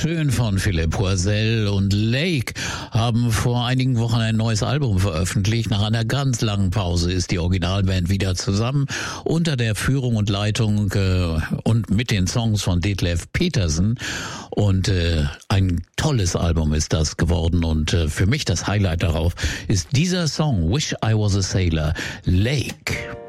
Schön von Philipp Poisel und Lake haben vor einigen Wochen ein neues Album veröffentlicht. Nach einer ganz langen Pause ist die Originalband wieder zusammen unter der Führung und Leitung und mit den Songs von Detlef Petersen. Und ein tolles Album ist das geworden. Und für mich das Highlight darauf ist dieser Song, Wish I Was a Sailor, Lake.